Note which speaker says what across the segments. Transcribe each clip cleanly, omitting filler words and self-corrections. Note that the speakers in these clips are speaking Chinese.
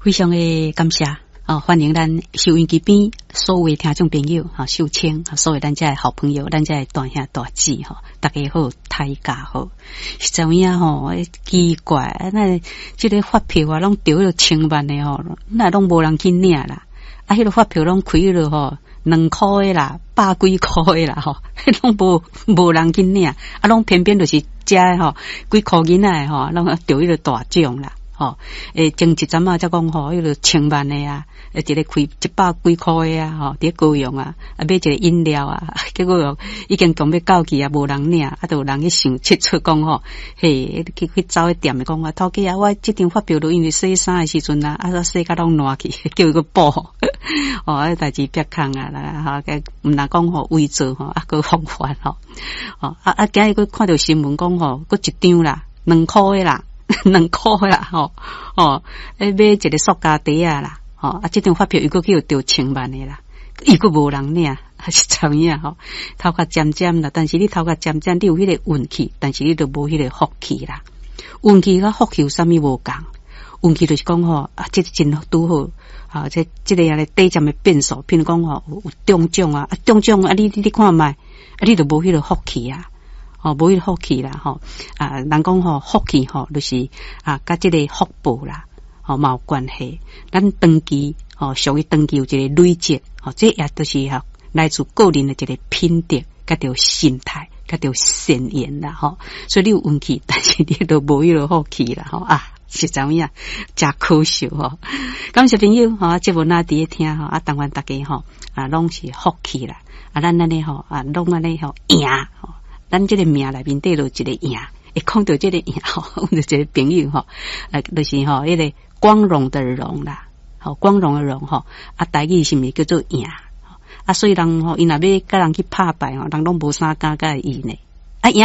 Speaker 1: 非常的感谢欢迎咱收音机边所有听众朋友秀清所有咱这好朋友，咱这大兄大姊大家好，大家好。实在有影奇怪，那这个发票拢丢了千万的那拢无人去领啦。迄个发票拢开了2块的啦，100几块的啦拢无人去领，拢偏偏就是这几块银仔拢丢迄个大奖啦。前一阵才讲迄个千万的啊，一个开100几块的啊，伫高雄啊，买一个饮料啊，结果已经讲要到期啊，无人领，都有人去想七出讲嘿，去走迄店的讲头家啊，我这张发票都因为洗衫的时阵啊，洗甲拢烂去，叫伊个补，迄代志别空啊啦，毋若讲伪造个方法今日佫看到新闻讲佫一张啦，2块的啦。2块啦，买一个塑胶袋啊啦，这张发票又佫去丢千万的啦，又佫无人领，是怎样头壳尖尖啦，但是你头壳尖尖，你有迄个运气，但是你都无迄个福气啦。运气甲福气有啥物无共？运气就是讲这真拄好这个短暂的变数，譬如讲有中奖啊，中奖啊，你看卖你都无迄个福气啊。无迄个福气啦人讲福气就是甲这个福报啦嘛有关系。咱长期属于长期有一个累积这也都是来自个人的一个品德，甲着心态，甲着善言啦所以你有运气，但是你都无迄个福气啦是怎么样？真可惜感谢朋友节目那伫听当然大家拢是福气啦咱安尼拢安尼赢咱这个命内面缀了一个赢，会看到这个赢我们这个朋友就是迄个光荣的荣啦，光荣的荣台语是毋是叫做赢所以人因若要甲人去拍牌人拢无啥敢甲伊呢赢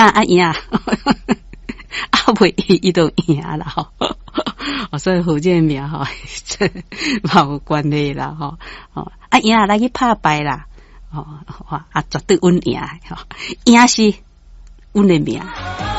Speaker 1: 袂伊都赢啦所以好这个命嘛有关系啦赢来去拍牌啦绝对稳赢赢是阮的命。